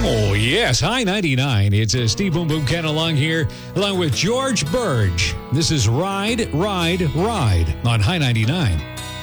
Oh, yes. Hi 99. It's Steve Boom Boom Ken along here, along with George Burge. This is Ride, Ride, Ride on High 99.